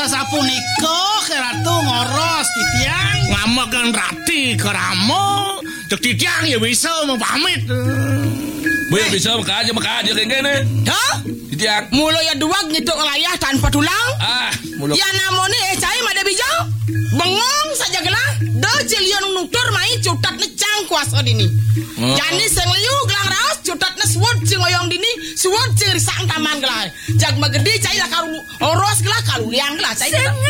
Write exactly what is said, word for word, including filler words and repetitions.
sasapunika Ratu ngoros titiang Ngamakan rati keramo cek titiang ya bisa mau pamit. Boy bisa maka aja maka aja kayak gini. Dah? Titiang. Mulu ya dua ngiduk layah tanpa tulang. Ah, mulu. Ya namanya eh cai mada bijau. Bengong saja gelah. Do cilion nungtur mai cutat necang kuasa dini. Oh. Jani seng liu gelang raos cutat ne suwot cing oyong dini suwot cing risang taman gelah. Jag magedi cai lah karu oros gelah kalu liang gelah cai.